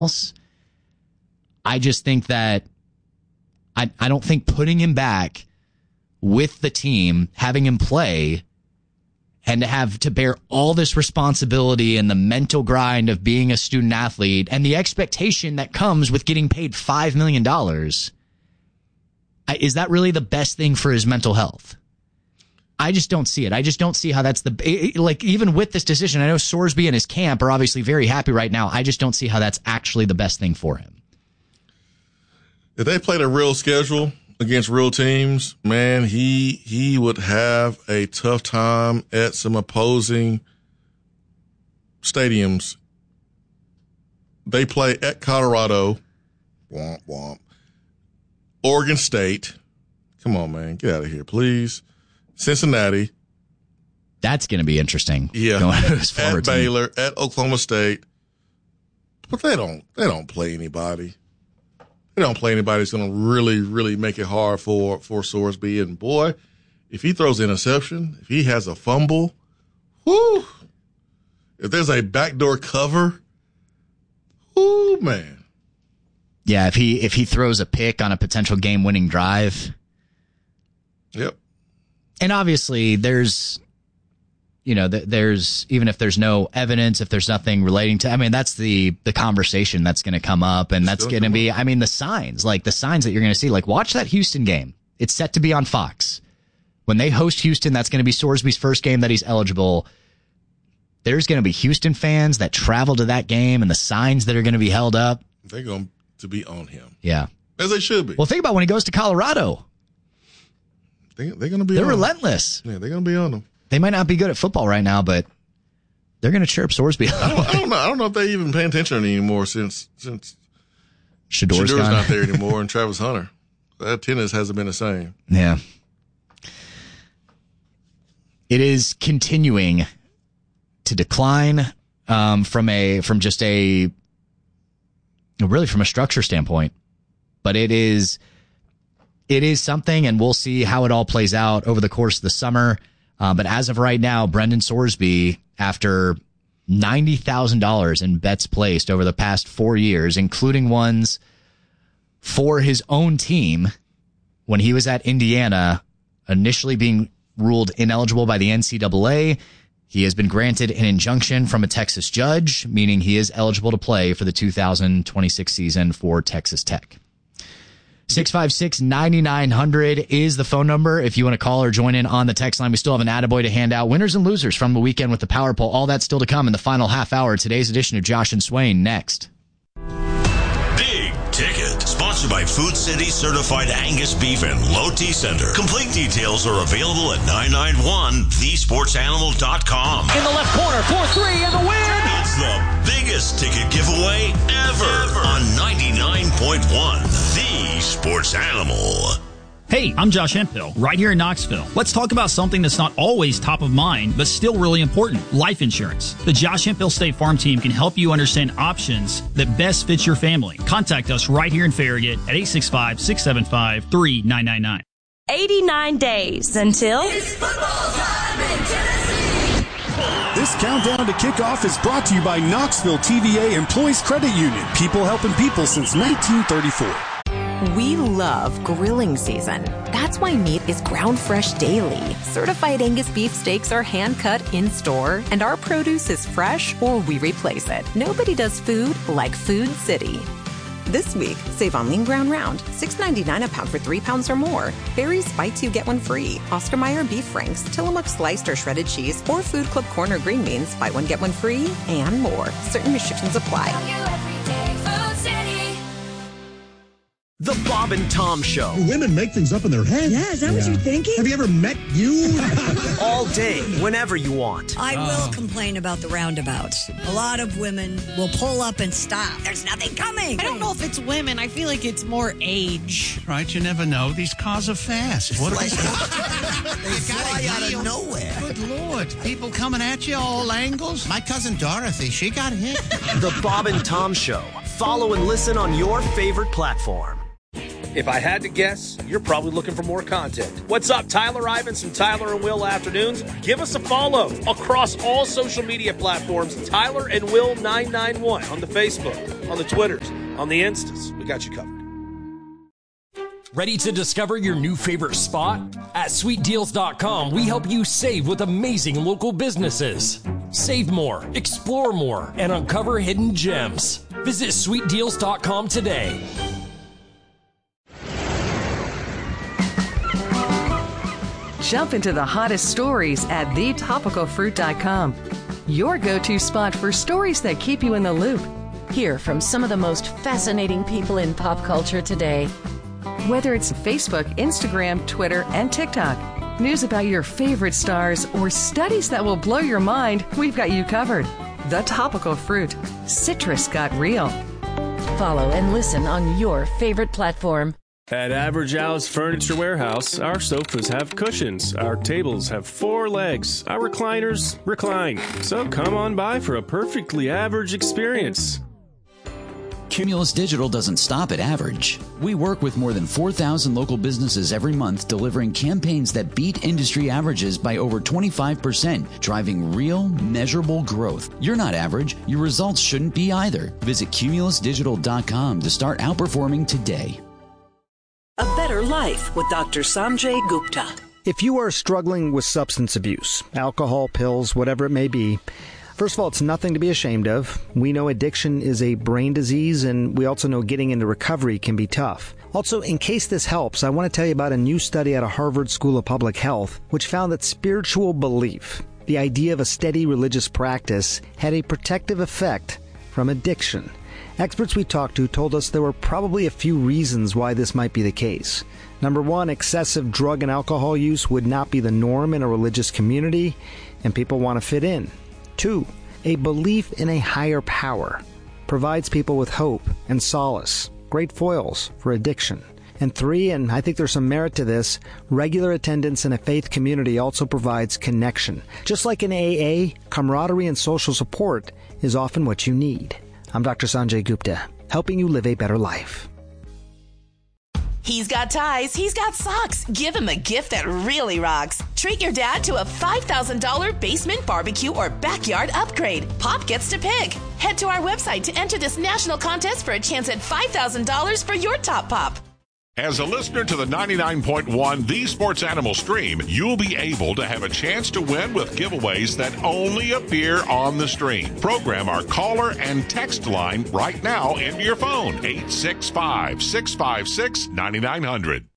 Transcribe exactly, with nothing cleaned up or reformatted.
else. I just think that I, I don't think putting him back with the team, having him play, and to have to bear all this responsibility and the mental grind of being a student athlete and the expectation that comes with getting paid five million dollars, is that really the best thing for his mental health? I just don't see it. I just don't see how that's the, like, even with this decision, I know Sorsby and his camp are obviously very happy right now. I just don't see how that's actually the best thing for him. If they played a real schedule against real teams, man, he he would have a tough time at some opposing stadiums. They play at Colorado, womp womp, Oregon State. Come on, man, get out of here, please. Cincinnati. That's going to be interesting. Yeah, going to at Baylor, team. At Oklahoma State, but they don't they don't play anybody. They don't play anybody that's going to really, really make it hard for, for Sorsby. And, boy, if he throws an interception, if he has a fumble, whoo, if there's a backdoor cover, whoo, man. Yeah, if he if he throws a pick on a potential game-winning drive. Yep. And, obviously, there's, you know, there's, even if there's no evidence, if there's nothing relating to, I mean, that's the, the conversation that's going to come up, and that's going to be, I mean, the signs, like the signs that you're going to see, like watch that Houston game. It's set to be on Fox. When they host Houston, that's going to be Sorsby's first game that he's eligible. There's going to be Houston fans that travel to that game and the signs that are going to be held up. They're going to be on him. Yeah. As they should be. Well, think about when he goes to Colorado. They, they're going to be They're on relentless. him. Yeah, they're going to be on him. They might not be good at football right now, but they're going to chirp Sorsby. I don't, I don't know. I don't know if they even pay attention anymore since since Shador's, Shador's gone. not there anymore and Travis Hunter. That attendance hasn't been the same. Yeah. It is continuing to decline um, from a from just a really from a structure standpoint, but it is it is something, and we'll see how it all plays out over the course of the summer. Uh, but as of right now, Brendan Sorsby, after ninety thousand dollars in bets placed over the past four years, including ones for his own team when he was at Indiana, initially being ruled ineligible by the N C double A, he has been granted an injunction from a Texas judge, meaning he is eligible to play for the two thousand twenty-six season for Texas Tech. six five six, nine nine hundred is the phone number if you want to call or join in on the text line. We still have an attaboy to hand out. Winners and losers from the weekend with the Power Poll. All that's still to come in the final half hour. Today's edition of Josh and Swain next. Big Ticket, sponsored by Food City Certified Angus Beef and Low T Center. Complete details are available at nine nine one the sports animal dot com. In the left corner, four three, and the win! It's the biggest ticket giveaway ever, ever. on ninety-nine point one The Sports Animal. Hey, I'm Josh Hemphill, right here in Knoxville. Let's talk about something that's not always top of mind, but still really important, life insurance. The Josh Hemphill State Farm Team can help you understand options that best fit your family. Contact us right here in Farragut at eight six five, six seven five, three nine nine nine. eighty-nine days until... It's football time in Tennessee! This countdown to kickoff is brought to you by Knoxville T V A Employees Credit Union. People helping people since nineteen thirty-four. We love grilling season. That's why meat is ground fresh daily. Certified Angus beef steaks are hand cut in store, and our produce is fresh or we replace it. Nobody does food like Food City. This week, save on lean ground round, six ninety-nine a pound for three pounds or more. Barry's Bites, you get one free. Oscar Mayer beef franks, Tillamook sliced or shredded cheese, or Food Club corn or green beans, buy one get one free, and more. Certain restrictions apply. The Bob and Tom Show. Do women make things up in their heads? Yeah, is that yeah. what you're thinking? Have you ever met you? All day, whenever you want. I oh. will complain about the roundabouts. A lot of women will pull up and stop. There's nothing coming. I don't know if it's women. I feel like it's more age. Right, you never know. These cars are fast. What are these They fly out of nowhere. Good Lord. People coming at you all angles. My cousin Dorothy, she got hit. The Bob and Tom Show. Follow and listen on your favorite platform. If I had to guess, you're probably looking for more content. What's up, Tyler Ivins from Tyler and Will Afternoons? Give us a follow across all social media platforms, Tyler and Will nine nine one, on the Facebook, on the Twitters, on the Instas. We got you covered. Ready to discover your new favorite spot? At sweet deals dot com, we help you save with amazing local businesses. Save more, explore more, and uncover hidden gems. Visit sweet deals dot com today. Jump into the hottest stories at the topical fruit dot com. Your go-to spot for stories that keep you in the loop. Hear from some of the most fascinating people in pop culture today. Whether it's Facebook, Instagram, Twitter, and TikTok, news about your favorite stars, or studies that will blow your mind, we've got you covered. The Topical Fruit. Citrus got real. Follow and listen on your favorite platform. At Average Al's Furniture Warehouse, our sofas have cushions, our tables have four legs, our recliners recline. So come on by for a perfectly average experience. Cumulus Digital doesn't stop at average. We work with more than four thousand local businesses every month, delivering campaigns that beat industry averages by over twenty-five percent, driving real, measurable growth. You're not average. Your results shouldn't be either. Visit cumulus digital dot com to start outperforming today. A Better Life with Doctor Sanjay Gupta. If you are struggling with substance abuse, alcohol, pills, whatever it may be, first of all, it's nothing to be ashamed of. We know addiction is a brain disease, and we also know getting into recovery can be tough. Also, in case this helps, I want to tell you about a new study out of Harvard School of Public Health, which found that spiritual belief, the idea of a steady religious practice, had a protective effect from addiction. Experts we talked to told us there were probably a few reasons why this might be the case. Number one, excessive drug and alcohol use would not be the norm in a religious community, and people want to fit in. Two, a belief in a higher power provides people with hope and solace, great foils for addiction. And three, and I think there's some merit to this, regular attendance in a faith community also provides connection. Just like in A A, camaraderie and social support is often what you need. I'm Doctor Sanjay Gupta, helping you live a better life. He's got ties, he's got socks. Give him a gift that really rocks. Treat your dad to a five thousand dollars basement barbecue or backyard upgrade. Pop gets to pick. Head to our website to enter this national contest for a chance at five thousand dollars for your top pop. As a listener to the ninety-nine point one The Sports Animal Stream, you'll be able to have a chance to win with giveaways that only appear on the stream. Program our caller and text line right now into your phone, eight six five, six five six, nine nine zero zero.